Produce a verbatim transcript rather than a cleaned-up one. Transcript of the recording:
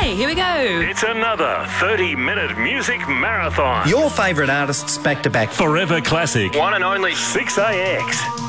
Okay, here we go. It's another thirty-minute music marathon. Your favourite artists back to back. Forever Classic. One and only six A X.